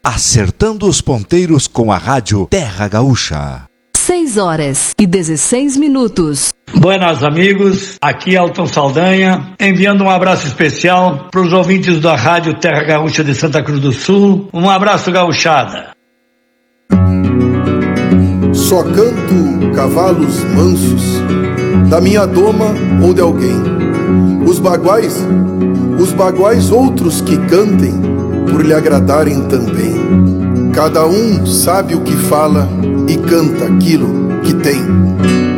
acertando os ponteiros com a rádio Terra Gaúcha. 6h16. Buenas amigos, aqui é Elton Saldanha, enviando um abraço especial para os ouvintes da rádio Terra Gaúcha de Santa Cruz do Sul. Um abraço, gauchada. Só canto cavalos mansos, da minha doma ou de alguém. Os baguais outros que cantem, por lhe agradarem também. Cada um sabe o que fala e canta aquilo que tem.